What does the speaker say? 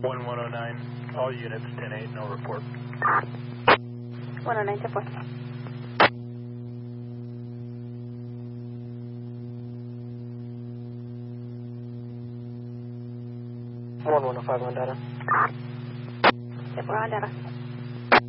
1109, all units 10-8, no report. 109 to 4. One 105 on data. Yep, we're on data.